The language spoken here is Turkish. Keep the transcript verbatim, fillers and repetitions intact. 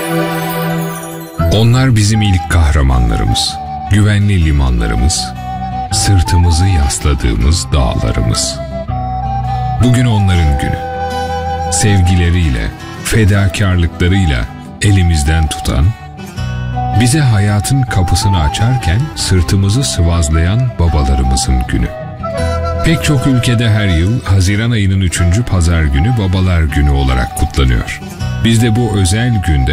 Onlar bizim ilk kahramanlarımız, güvenli limanlarımız, sırtımızı yasladığımız dağlarımız. Bugün onların günü. Sevgileriyle, fedakarlıklarıyla elimizden tutan, bize hayatın kapısını açarken sırtımızı sıvazlayan babalarımızın günü. Pek çok ülkede her yıl Haziran ayının üçüncü pazar günü Babalar Günü olarak kutlanıyor. Biz de bu özel günde